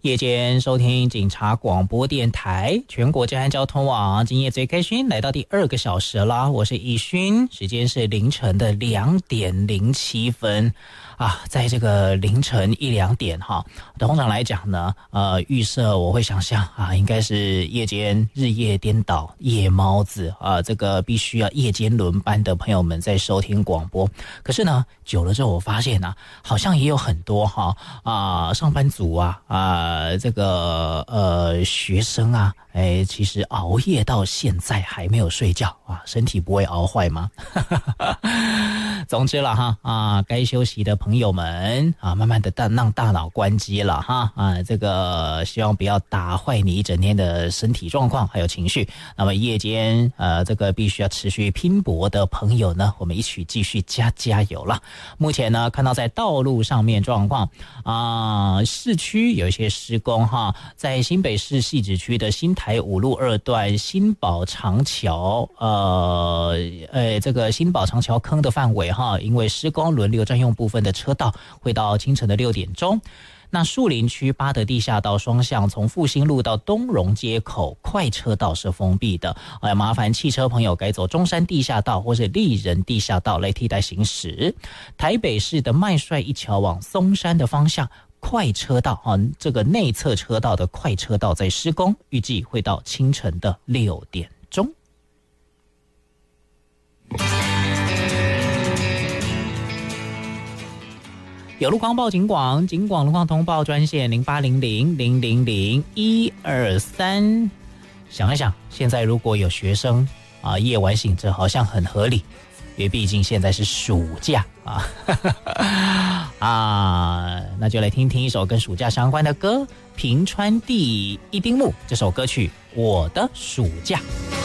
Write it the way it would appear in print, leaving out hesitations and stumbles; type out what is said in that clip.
夜间收听警察广播电台全国治安交通网，今夜最开心来到第2个小时啦，我是易勋，时间是凌晨的2点07分啊，在这个凌晨1-2点哈，通常来讲呢，预设我会想象啊，应该是夜间日夜颠倒夜猫子啊，这个必须要夜间轮班的朋友们在收听广播。可是呢，久了之后我发现啊，好像也有很多上班族这个学生啊，其实熬夜到现在还没有睡觉啊，身体不会熬坏吗？总之了哈该休息的朋友们啊，慢慢的让大脑关机了哈这个希望不要打坏你一整天的身体状况还有情绪。那么夜间这个必须要持续拼搏的朋友呢，我们一起继续加油了。目前呢，看到在道路上面状况市区有一些施工哈，在新北市汐止区的新台5路2段新宝长桥这个新宝长桥坑的范围哈，因为施工轮流占用部分的车道，会到清晨的6点钟。那树林区八德地下道双向从复兴路到东荣街口快车道是封闭的，麻烦汽车朋友改走中山地下道或是立人地下道来替代行驶。台北市的麦帅一桥往松山的方向快车道这个内侧车道的快车道在施工，预计会到清晨的6点钟。有路况报警广路况通报专线0800000123。想一想，现在如果有学生夜晚醒着，好像很合理，因为毕竟现在是暑假那就来听听一首跟暑假相关的歌，平川第一丁目这首歌曲《我的暑假》。